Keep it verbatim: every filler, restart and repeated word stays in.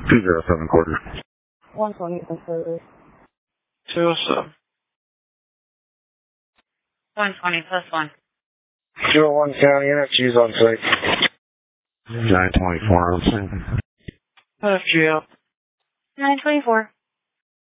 two zero seven quarter. one twenty plus quarter. two oh seven. one twenty plus one. two oh one County, N F G's on site. nine twenty-four on scene. N F G out. nine twenty-four.